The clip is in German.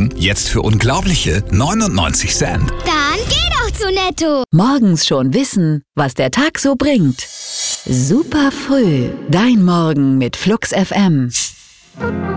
Werbung jetzt für unglaubliche 99 Cent. Dann geh doch zu Netto. Morgens schon wissen, was der Tag so bringt. Super früh, dein Morgen mit Flux FM.